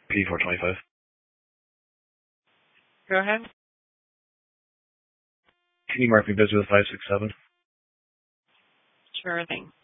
P425. Go ahead. Can you mark me busy with 567? Sure thing.